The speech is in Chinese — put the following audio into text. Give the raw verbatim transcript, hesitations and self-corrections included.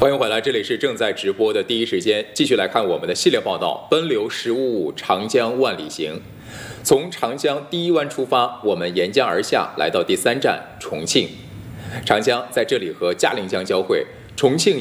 欢迎回来，这里是正在直播的第一时间，继续来看我们的系列报道《奔流十五五长江万里行》。从长江第一湾出发，我们沿江而下，来到第三站重庆。长江在这里和嘉陵江交汇，重庆